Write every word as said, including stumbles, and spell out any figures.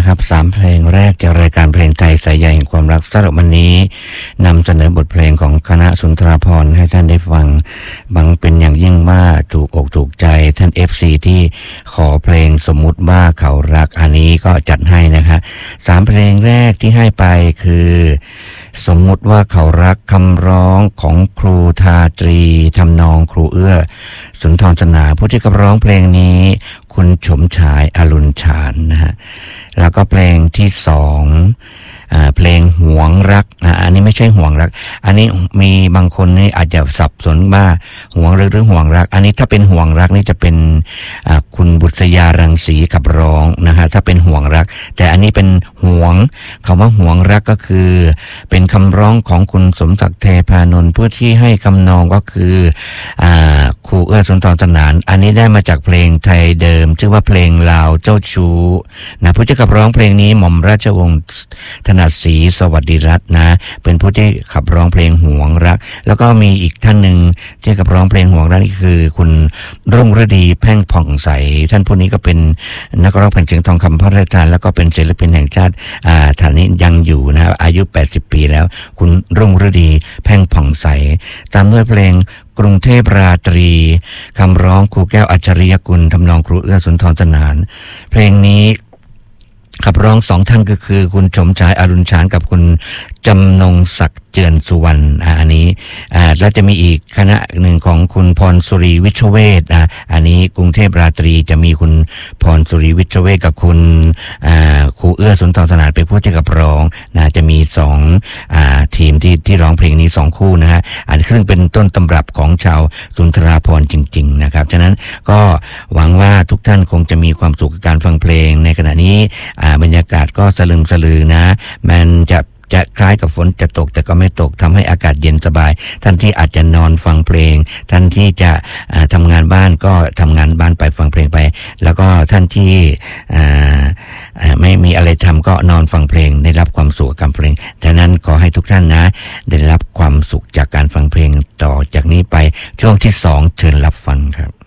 นะครับสามเพลงแรกจากรายการเพลงไทยสายใยแห่งความรักสำหรับวันนี้นำเสนอบทเพลงของคณะสุนทราภรณ์ให้ท่านได้ฟังบังเป็นอย่างยิ่งว่าถูกอกถูกใจท่าน เอฟ ซี ที่ขอเพลงสมมุติว่าเขารักอันนี้ก็จัดให้นะคะสามเพลงแรกที่ให้ไปคือสมมุติว่าเขารักคำร้องของครูทาตรีทำนองครูเอื้อสุนทรสนาผู้ที่ขับร้องเพลงนี้คุณชมชายอรุณฉานนะฮะแล้วก็เพลงที่สองอ่าเพลงหวงรักอ่าอันนี้ไม่ใช่ห่วงรักอันนี้มีบางคนนี่อาจจะสับสนว่าห่วงรักหรือห่วงรักอันนี้ถ้าเป็นห่วงรักนี่จะเป็นอ่าคุณบุษยารังสีขับร้องนะฮะถ้าเป็นห่วงรักแต่อันนี้เป็นห่วงคำว่าห่วงรักก็คือเป็นคำร้องของคุณสมศักดิ์เทพานนท์ผู้ที่ให้คำนองก็คืออ่าครูเอื้อสุนทรสนานอันนี้ได้มาจากเพลงไทยเดิมชื่อว่าเพลงลาวเจ้าชู้นะผู้ที่ขับร้องเพลงนี้หม่อมราชวงศ์ถนัดศรีสวัสดิรัตน์นะเป็นผู้ที่ขับร้องเพลงห่วงรักแล้วก็มีอีกท่านหนึ่งที่ขับร้องเพลงห่วงรักนี่คือคุณรุ่งฤดีแพ่งผ่องใสท่านผู้นี้ก็เป็นนักร้องแผ่นเสียงทองคำพระราชทานแล้วก็เป็นศิลปินแห่งชาติอ่าท่านนี้ยังอยู่นะอายุแปดสิบปีแล้วคุณรุ่งฤดีแพ่งผ่องใสตามด้วยเพลงกรุงเทพราตรีคำร้องครูแก้วอัจฉริยกุลทำนองครูเอื้อสุนทรสนานเพลงนี้ขับร้องสองท่านก็คือคุณชมชายอรุณฉานกับคุณจำนงศักดิ์เจือนสุวรรณอันนี้อ่าแล้วจะมีอีกคณะหนึ่งของคุณพรสุรีวิชเวชนะอันนี้กรุงเทพราตรีจะมีคุณพรสุรีวิชเวชกับคุณอ่าครูเอื้อสุนทรสนานเป็นผู้ที่ขับร้องนะจะมีสองอ่าทีมที่ที่ร้องเพลงนี้สองคู่นะฮะอันซึ่งเป็นต้นตำรับของชาวสุนทราภรณ์จริงๆนะครับฉะนั้นก็หวังว่าทุกท่านคงจะมีความสุขกับการฟังเพลงในขณะนี้อ่าบรรยากาศก็สลึมสลือนะมันจะจะคล้ายกับฝนจะตกแต่ก็ไม่ตกทำให้อากาศเย็นสบายท่านที่อาจจะนอนฟังเพลงท่านที่จะทำงานบ้านก็ทำงานบ้านไปฟังเพลงไปแล้วก็ท่านที่ไม่มีอะไรทำก็นอนฟังเพลงได้รับความสุขกับเพลงฉะนั้นขอให้ทุกท่านนะได้รับความสุขจากการฟังเพลงต่อจากนี้ไปช่วงที่สองเชิญรับฟังครับ